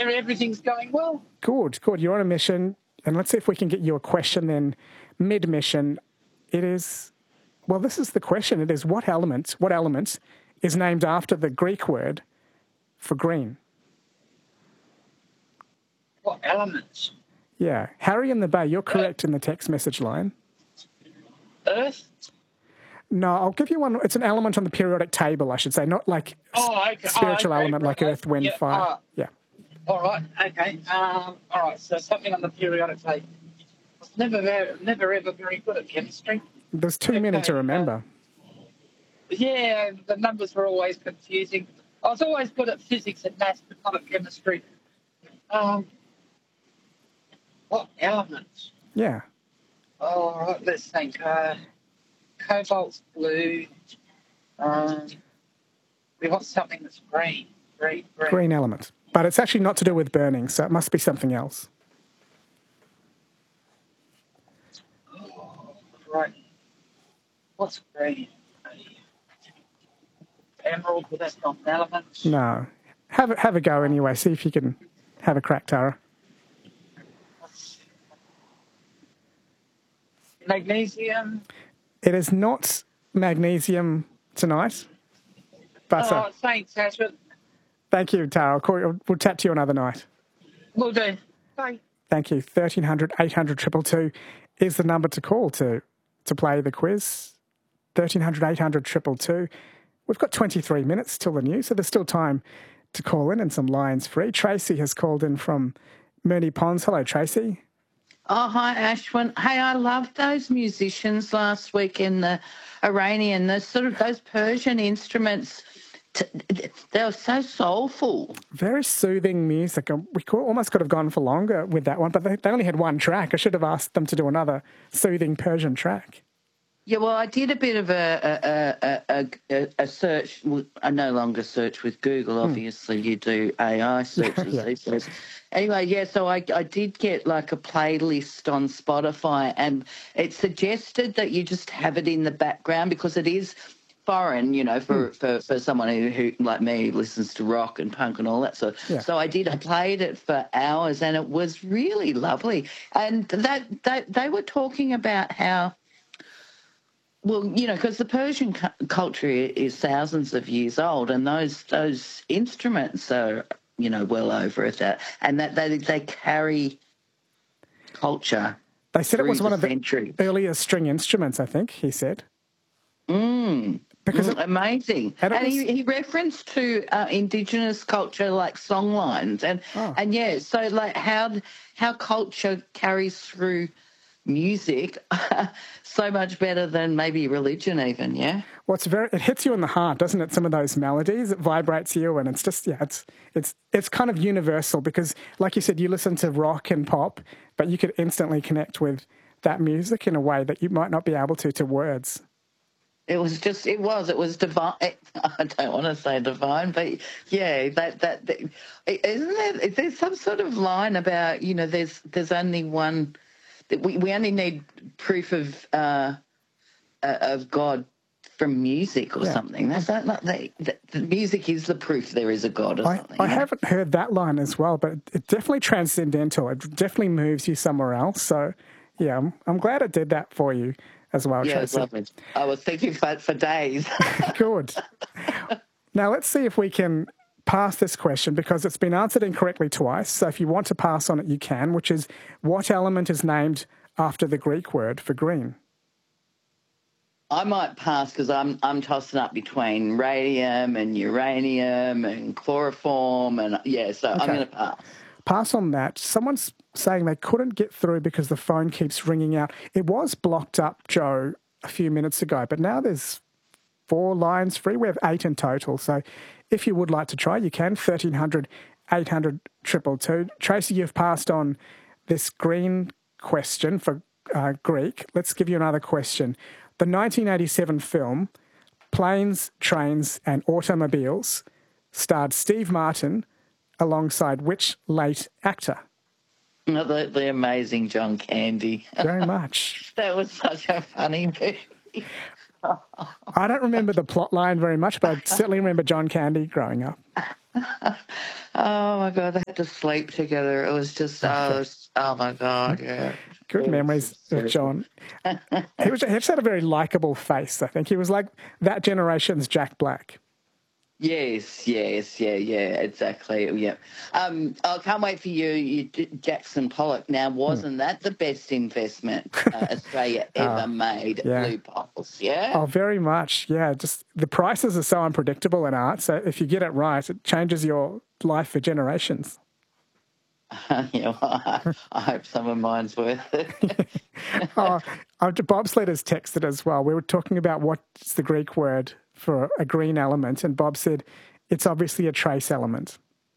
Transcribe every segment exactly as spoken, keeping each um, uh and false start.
everything's going well. Good, good. You're on a mission, and let's see if we can get you a question then mid-mission. It is, well, this is the question. It is what element, what element is named after the Greek word for green? What elements? Yeah. Harry in the Bay, you're correct in the text message line. Earth? No, I'll give you one. It's an element on the periodic table, I should say, not like oh, okay. spiritual oh, okay. element like right. earth, wind, yeah. fire. Uh, yeah. All right, okay. Um, all right, so something on the periodic table. I was never, very, never ever very good at chemistry. There's too okay. many to remember. Uh, yeah, the numbers were always confusing. I was always good at physics and maths, but not at chemistry. Um, what elements? Yeah. All right, let's think. Uh, cobalt's blue. Um, we want something that's green. Green, green. Green element. But it's actually not to do with burning, so it must be something else. Oh, right. What's green? Emerald, but that's not an element. No. Have a, have a go anyway. See if you can have a crack, Tara. Magnesium? It is not magnesium tonight. But, oh, uh, thanks, Ashford. Thank you, Tara. I'll call you, we'll chat to you another night. Will do. Bye. Thank you. thirteen hundred, eight hundred, two two two is the number to call to, to play the quiz. thirteen hundred, eight hundred, two two two. We've got twenty-three minutes till the news, so there's still time to call in and some lines free. Tracy has called in from Moonee Ponds. Hello, Tracy. Oh, hi, Ashwin. Hey, I loved those musicians last week in the Iranian, those sort of those Persian instruments. They were so soulful. Very soothing music. We could, almost could have gone for longer with that one, but they, they only had one track. I should have asked them to do another soothing Persian track. Yeah, well, I did a bit of a a, a, a, a search. I no longer search with Google. Obviously, hmm. you do A I searches yeah. these days. Anyway, yeah, so I, I did get like a playlist on Spotify, and it suggested that you just have it in the background because it is foreign, you know, for, mm. for, for someone who, who, like me, listens to rock and punk and all that sort. Yeah. So I did. I played it for hours, and it was really lovely. And that, that they were talking about how, well, you know, because the Persian cu- culture is thousands of years old, and those those instruments are, you know, well over that, and that they they carry culture. They said it was one of century. the earliest string instruments, I think, he said. Mm. Because mm, it, amazing. And, and was, he, he referenced to uh, Indigenous culture like songlines and, oh. and yeah, so like how how culture carries through music so much better than maybe religion even, yeah? Well, it's very, it hits you in the heart, doesn't it? Some of those melodies, it vibrates you, and it's just, yeah, it's it's it's kind of universal because, like you said, you listen to rock and pop, but you could instantly connect with that music in a way that you might not be able to to words. It was just, it was, it was divine. I don't want to say divine, but yeah, that, that, that isn't there, is there some sort of line about, you know, there's there's only one, we, we only need proof of uh, uh, of God from music or yeah. something. That's not, not the, the, the music is the proof there is a God or I, something. I haven't heard that line as well, but it's definitely transcendental. It definitely moves you somewhere else. So, yeah, I'm, I'm glad it did that for you as well, yeah, Tracy. Lovely. I was thinking for, for days. Good. Now, let's see if we can pass this question because it's been answered incorrectly twice. So if you want to pass on it, you can, which is what element is named after the Greek word for green? I might pass because I'm I'm tossing up between radium and uranium and chloroform and, yeah, so okay. I'm going to pass. Pass on that. Someone's saying they couldn't get through because the phone keeps ringing out. It was blocked up, Joe, a few minutes ago, but now there's four lines free. We have eight in total. So if you would like to try, you can. thirteen hundred, eight hundred, two two two. Tracy, you've passed on this green question for uh, Greek. Let's give you another question. The nineteen eighty-seven film Planes, Trains and Automobiles starred Steve Martin alongside which late actor? Oh, the, the amazing John Candy. Very much. That was such a funny movie. I don't remember the plot line very much, but I certainly remember John Candy growing up. Oh my God, they had to sleep together. It was just, oh, it was- oh my God, yeah. Good It was memories of terrible. John. He was he just had a very likable face, I think. He was like that generation's Jack Black. Yes, yes, yeah, yeah, exactly. Yeah. Um, I can't wait for you, you Jackson Pollock. Now, wasn't that the best investment uh, Australia ever made? yeah. Blue Poles, yeah? Oh, very much. Yeah, just the prices are so unpredictable in art. So if you get it right, it changes your life for generations. Yeah, well, I, I hope some of mine's worth it. oh, uh, Bobsled has texted as well. We were talking about what's the Greek word for a green element, and Bob said it's obviously a trace element.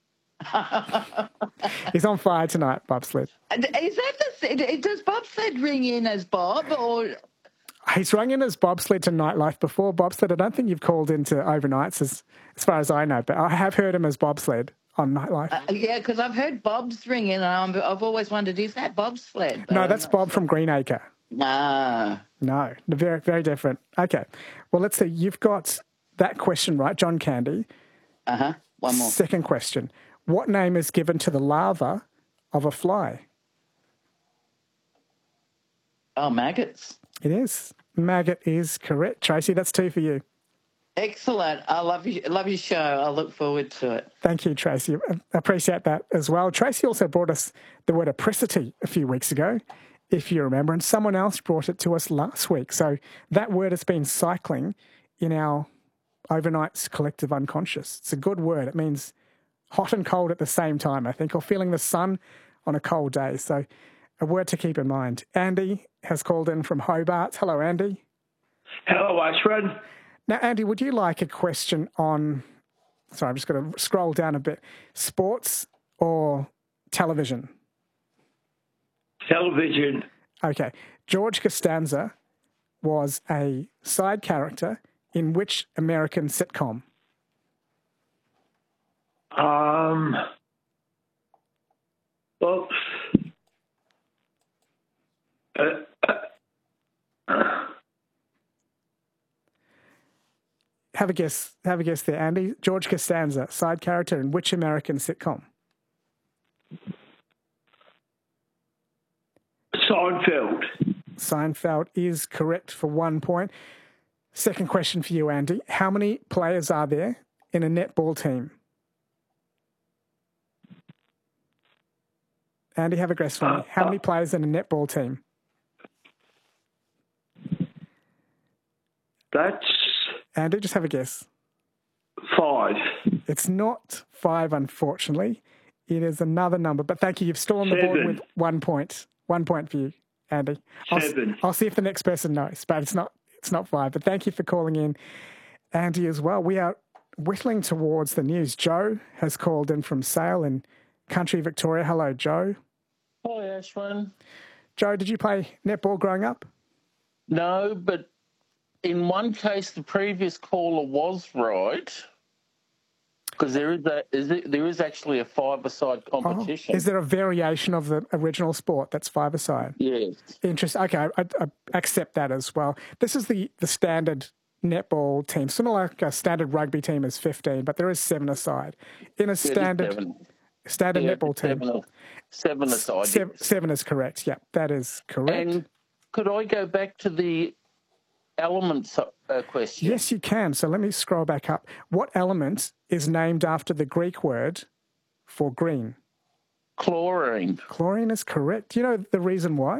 He's on fire tonight, Bobsled. Is that the? Does Bobsled ring in as Bob or? He's rung in as Bobsled to Nightlife before. Bobsled, I don't think you've called into overnights as as far as I know, but I have heard him as Bobsled on Nightlife. Uh, yeah, because I've heard Bob's ring in, and I'm, I've always wondered, is that Bobsled? No, that's Bob sure. from Greenacre. No. No, very, very different. Okay. Well, let's see. You've got that question right, John Candy. Uh-huh. One more. Second question. What name is given to the larva of a fly? Oh, maggots. It is. Maggot is correct. Tracy, that's two for you. Excellent. I love you. Love your show. I look forward to it. Thank you, Tracy. I appreciate that as well. Tracy also brought us the word apricity a few weeks ago, if you remember, and someone else brought it to us last week. So that word has been cycling in our overnight's collective unconscious. It's a good word. It means hot and cold at the same time, I think, or feeling the sun on a cold day. So a word to keep in mind. Andy has called in from Hobart. Hello, Andy. Hello, Ashford. Now, Andy, would you like a question on, sorry, I'm just going to scroll down a bit, sports or television? Television. Okay. George Costanza was a side character in which American sitcom? Um, well, uh, uh, Have a guess. Have a guess there, Andy. George Costanza, side character in which American sitcom? Seinfeld. Seinfeld is correct for one point. Second question for you, Andy. How many players are there in a netball team? Andy, have a guess for me. How many players in a netball team? That's... Andy, just have a guess. Five. It's not five, unfortunately. It is another number. But thank you. You've still on the Seven. board with one point. One point for you, Andy. I'll, Seven. I'll see if the next person knows, but it's not it's not five. But thank you for calling in, Andy, as well. We are whittling towards the news. Joe has called in from Sale in country Victoria. Hello, Joe. Hi, Ashwin. Joe, did you play netball growing up? No, but in one case, the previous caller was right, because there is a is it, there is actually a five-a-side competition. Oh, is there a variation of the original sport that's five-a-side? Yes. Interesting. Okay, I, I accept that as well. This is the, the standard netball team. Similar like a standard rugby team is fifteen, but there is seven-a-side. In a standard seven. standard Yeah, netball team. Seven, seven-a-side. Seven, yes. seven is correct. Yeah, that is correct. And could I go back to the elements uh, question? Yes, you can. So let me scroll back up. What element is named after the Greek word for green? Chlorine. Chlorine is correct. Do you know the reason why?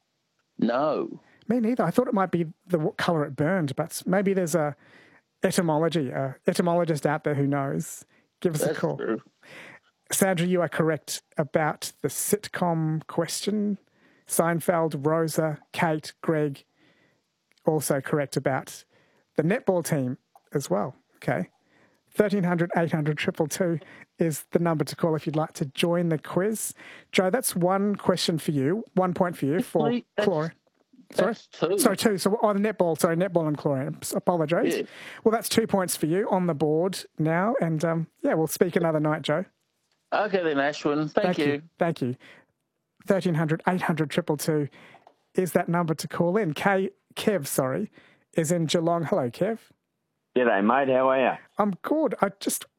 No. Me neither. I thought it might be the colour it burned, but maybe there's a etymology, a etymologist out there who knows. Give us That's a call. true. Sandra, you are correct about the sitcom question. Seinfeld, Rosa, Kate, Greg, also correct about the netball team as well. Okay. thirteen hundred, eight hundred, two two two is the number to call if you'd like to join the quiz. Joe, that's one question for you, one point for you for Wait, that's- chlorine. Sorry? That's two. Sorry, two. So on the netball, sorry, netball and chlorine. Apologise. Yeah. Well, that's two points for you on the board now. And um, yeah, we'll speak another night, Joe. Okay then, Ashwin. Thank, Thank you. Thank you. thirteen hundred, eight hundred, two two two is that number to call in. K, Kev, sorry, is in Geelong. Hello, Kev. G'day, mate. How are you? I'm good. I just, we've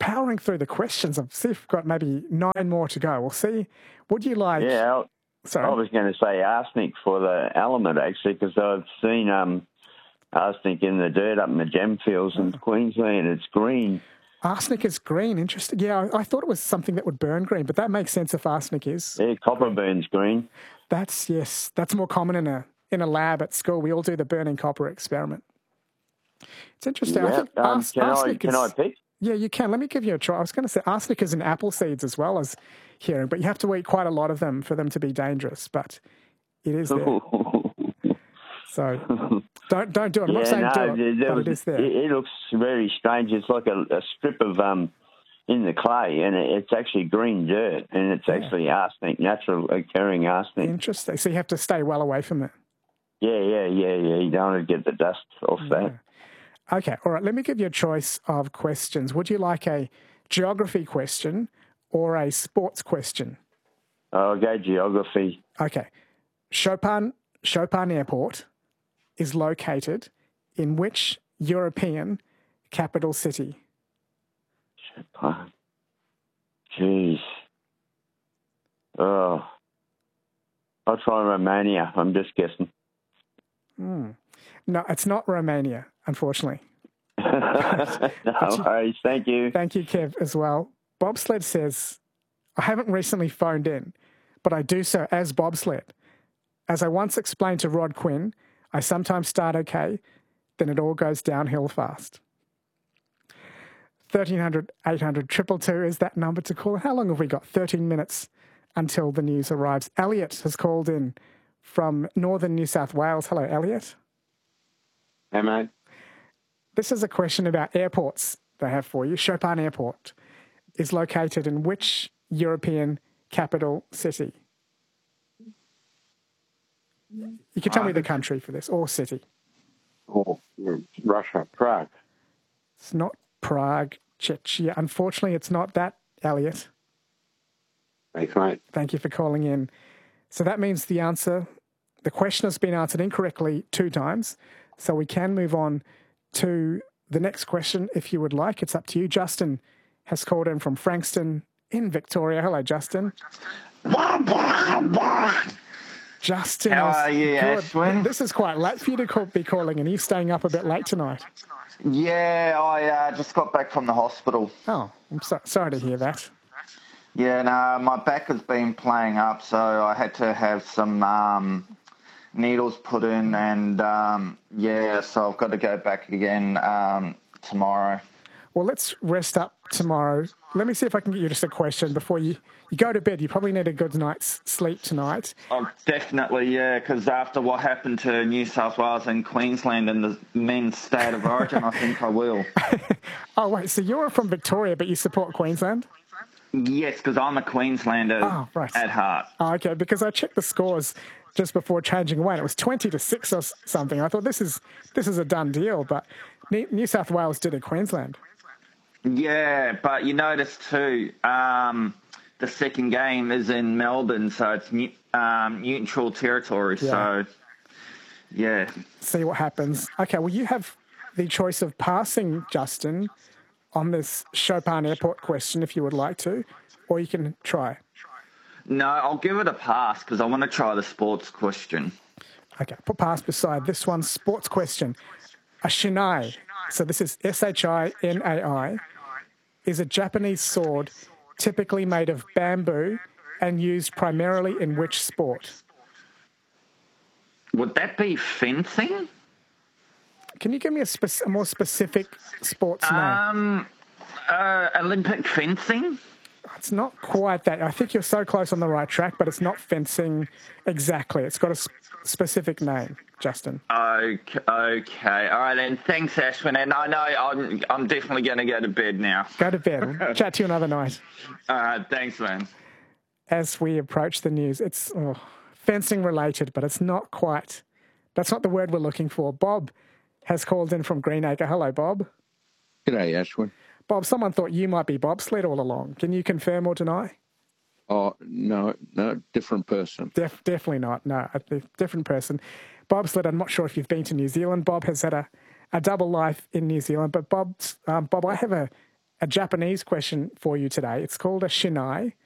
powering through the questions. I've see if we've got maybe nine more to go. We'll see. Would you like... Yeah, I, Sorry. I was going to say arsenic for the element, actually, because I've seen um, arsenic in the dirt up in the gemfields in Queensland. It's green. Arsenic is green. Interesting. Yeah, I, I thought it was something that would burn green, but that makes sense if arsenic is. Yeah, copper burns green. That's, yes, that's more common in a in a lab at school. We all do the burning copper experiment. It's interesting. Yeah. I think Um, ars- can I arsenic can is... I pick? Yeah, you can. Let me give you a try. I was going to say arsenic is in apple seeds as well as hearing, but you have to eat quite a lot of them for them to be dangerous, but it is there. So don't don't do it. I'm yeah, not saying no, do it, there- there but was- it is there. It, it looks very strange. It's like a, a strip of um in the clay, and it, it's actually green dirt, and it's Yeah. actually arsenic, natural occurring arsenic. Interesting. So you have to stay well away from it. Yeah, yeah, yeah, yeah. You don't want to get the dust off that. Okay, all right. Let me give you a choice of questions. Would you like a geography question or a sports question? I'll go geography. Okay. Chopin, Chopin Airport is located in which European capital city? Oh, jeez. Oh. I'll try Romania. I'm just guessing. Hmm. No, it's not Romania, unfortunately. no worries. Thank you. Thank you, Kev, as well. Bobsled says, I haven't recently phoned in, but I do so as bobsled. As I once explained to Rod Quinn, I sometimes start okay, then it all goes downhill fast. thirteen hundred, eight hundred, two two two is that number to call. How long have we got? thirteen minutes until the news arrives. Elliot has called in from northern New South Wales. Hello, Elliot. Hey, mate. This is a question about airports they have for you. Chopin Airport is located in which European capital city? You can tell Uh, me the country for this, or city. Oh, Russia, Prague. It's not Prague, Czechia. Unfortunately, it's not that, Elliot. Thanks, mate. Thank you for calling in. So that means the answer, the question has been answered incorrectly two times. So we can move on to the next question if you would like. It's up to you. Justin has called in from Frankston in Victoria. Hello, Justin. Justin. How is are you, good. Ashwin? This is quite late for you to call, be calling, and you're staying up a bit late tonight. Yeah, I uh, just got back from the hospital. Oh, I'm so, sorry to hear that. Yeah, no, my back has been playing up, so I had to have some um, needles put in, and um, yeah, so I've got to go back again um, tomorrow. Well, let's rest up tomorrow. Let me see if I can get you just a question before you, you go to bed. You probably need a good night's sleep tonight. Oh, definitely, yeah, because after what happened to New South Wales and Queensland in the men's state of origin, I think I will. Oh, wait, so you're from Victoria, but you support Queensland? Yes, because I'm a Queenslander Oh, right. at heart. Oh, okay, because I checked the scores just before changing away, and it was twenty to six or s- something. I thought this is this is a done deal, but New New South Wales did it Queensland. Yeah, but you notice too, um, the second game is in Melbourne, so it's ne- um, neutral territory. Yeah. So, yeah. See what happens. Okay, well, you have the choice of passing, Justin, on this Chopin Airport question if you would like to, or you can try. No, I'll give it a pass because I want to try the sports question. Okay, put pass beside this one. Sports question. A shinai, so this is S H I N A I, is a Japanese sword typically made of bamboo and used primarily in which sport? Would that be fencing? Can you give me a, spec- a more specific sports name? Um, uh, Olympic fencing? It's not quite that. I think you're so close on the right track, but it's not fencing exactly. It's got a sp- specific name, Justin. Okay, okay. All right, then. Thanks, Ashwin. And I know I'm, I'm definitely going to go to bed now. Go to bed. We'll chat to you another night. All right, thanks, man. As we approach the news, it's oh, fencing related, but it's not quite. That's not the word we're looking for. Bob has called in from Greenacre. Hello, Bob. G'day, Ashwin. Bob, someone thought you might be bobsled all along. Can you confirm or deny? Oh, no, no, different person. Def- definitely not. No, a di- different person. Bobsled, I'm not sure if you've been to New Zealand. Bob has had a, a double life in New Zealand. But Bob, um, Bob, I have a, a Japanese question for you today. It's called a shinai.